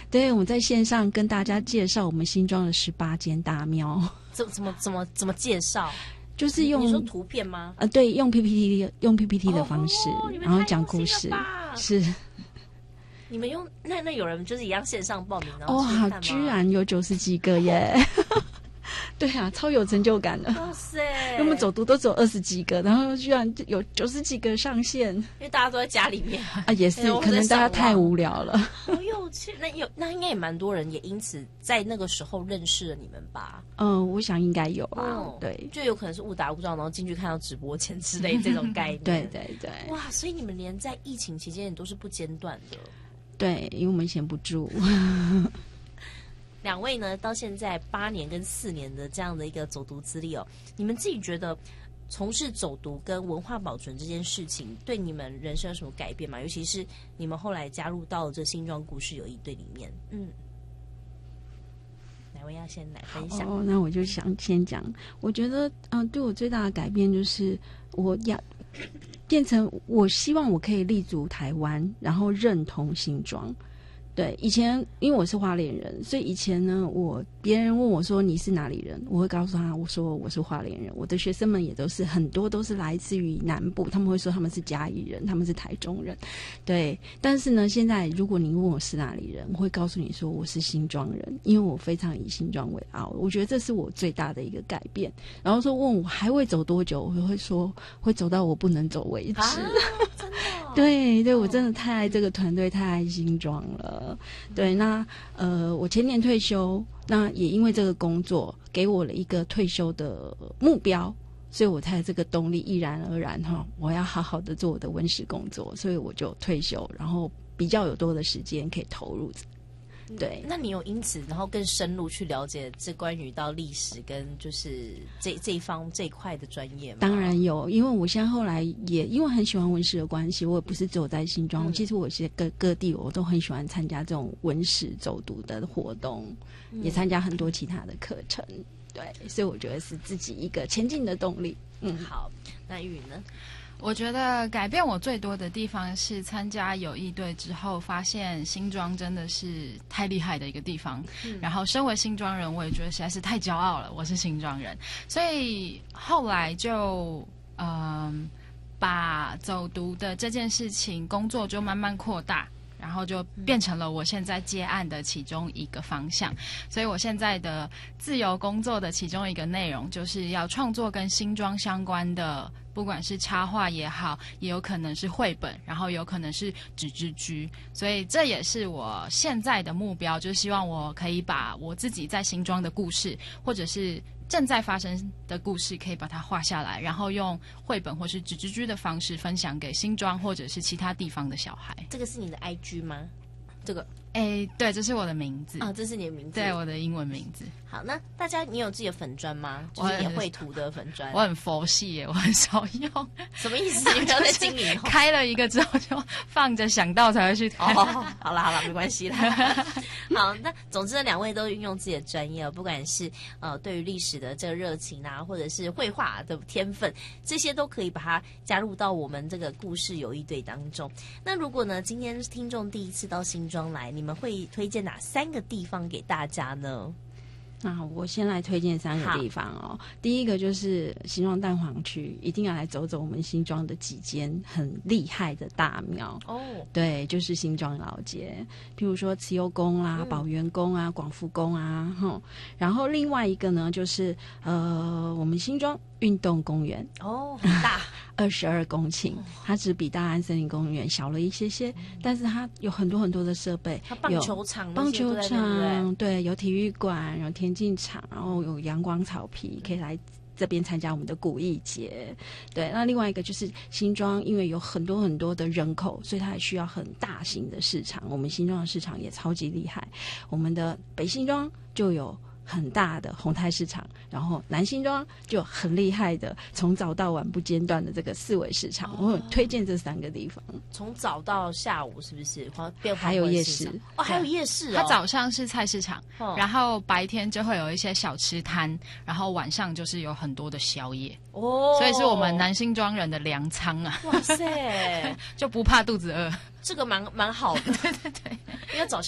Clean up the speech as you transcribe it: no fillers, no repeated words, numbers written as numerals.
对，我们在线上跟大家介绍我们新庄的18间大庙。 怎么介绍？ 就是用你说图片吗？ 对，用 PPT 的方式，然后讲故事。是。 你们用那有人就是一样线上报名，然后哇，居然有90几个耶！对啊，超有成就感的。 哇塞！ 我们走读都只有20几个，然后居然有90几个上线，因为大家都在家里面啊，也是可能大家太无聊了。 好有趣，那应该也蛮多人也因此在那个时候认识了你们吧？ 我想应该有啊。对， 就有可能是误打误撞，然后进去看到直播间之类这种概念。 对对对。 哇，所以你们连在疫情期间也都是不间断的。 对，因为我们闲不住。 两位呢，到现在8年跟4年的这样的一个走读资历哦，你们自己觉得从事走读跟文化保存这件事情，对你们人生有什么改变吗？尤其是你们后来加入到了这新庄故事友谊队里面，哪位要先来分享？ 那我就想先讲，我觉得，对我最大的改变就是我要变成我希望我可以立足台湾，然后认同新庄。对，以前因为我是花莲人，所以以前呢，别人问我说你是哪里人，我会告诉他我说我是花莲人。我的学生们也都是很多都是来自于南部，他们会说他们是嘉义人，他们是台中人。对，但是呢，现在如果你问我是哪里人，我会告诉你说我是新庄人，因为我非常以新庄为傲。我觉得这是我最大的一个改变。然后说问我还会走多久，我会说会走到我不能走为止。 真的对对，我真的太爱这个团队，太爱新庄了。对，那我前年退休，那也因为这个工作给我了一个退休的目标，所以我才有这个动力，毅然而然我要好好的做我的文史工作，所以我就退休，然后比较有多的时间可以投入。对， 那你有因此然后更深入去了解这关于到历史跟就是这一块的专业吗？ 当然有，因为我现在后来也因为很喜欢文史的关系，我也不是只有在新庄，其实我是各地我都很喜欢参加这种文史走读的活动，也参加很多其他的课程。对，所以我觉得是自己一个前进的动力。 好，那玉呢？ 我觉得改变我最多的地方是参加友谊队之后，发现新庄真的是太厉害的一个地方。然后身为新庄人，我也觉得实在是太骄傲了，我是新庄人。所以后来就把走读的这件事情工作就慢慢扩大，然后就变成了我现在接案的其中一个方向。所以我现在的自由工作的其中一个内容就是要创作跟新庄相关的，不管是插画也好，也有可能是绘本，然后有可能是纸质居。所以这也是我现在的目标，就是希望我可以把我自己在新庄的故事，或者是正在发生的故事，可以把它画下来，然后用绘本或是纸质居的方式分享给新庄或者是其他地方的小孩。 这个是你的 IG 吗？这个对，这是我的名字这是你的名字， 对，我的英文名字。 好，那大家你有自己的粉专吗？就是你绘图的粉专。 我很佛系耶，我很少用。 什么意思？你不要再经营。 开了一个之后就放着，想到才会去看。 好啦，没关系啦。好，那总之呢，两位都运用自己的专业，不管是对于历史的这个热情啊，或者是绘画的天分，这些都可以把它加入到我们这个故事友谊队当中。那如果呢，今天听众第一次到新庄来，你们会推荐哪3个地方给大家呢？ 我先来推荐3个地方哦。第一个就是新庄蛋黄区，一定要来走走我们新庄的几间很厉害的大庙哦。对，就是新庄老街，譬如说慈幼宫啦、宝元宫啊、广福宫啊，然后另外一个呢，就是我们新庄运动公园很大 ，22公顷，它只比大安森林公园小了一些些，但是它有很多很多的设备， 棒球场， 对，有体育馆，有田径场，然后有阳光草皮，可以来这边参加我们的古艺节。对，那另外一个就是新庄，因为有很多很多的人口，所以它也需要很大型的市场。我们新庄的市场也超级厉害，我们的北新庄就有很大的宏泰市场，然后南新庄就很厉害的从早到晚不间断的这个4维市场。我很推荐这3个地方， 从早到下午是不是？ 还有夜市还有夜市它早上是菜市场，然后白天就会有一些小吃摊，然后晚上就是有很多的宵夜所以是我们南新庄人的粮仓啊！ 哇塞， 就不怕肚子饿， 这个蛮好的。 对， 因为早